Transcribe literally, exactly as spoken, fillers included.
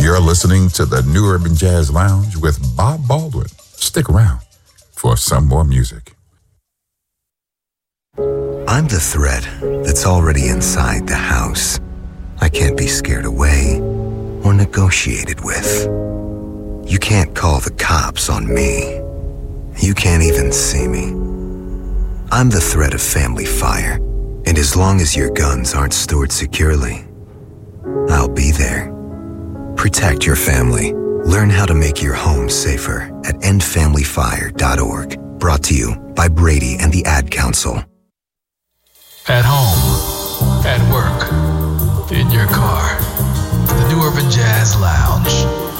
You're listening to the New Urban Jazz Lounge with Bob Baldwin. Stick around for some more music. I'm the threat that's already inside the house. I can't be scared away or negotiated with. You can't call the cops on me. You can't even see me. I'm the threat of family fire, and as long as your guns aren't stored securely, I'll be there. Protect your family. Learn how to make your home safer at end family fire dot org. Brought to you by Brady and the Ad Council. At home, at work, in your car, the New Urban Jazz Lounge.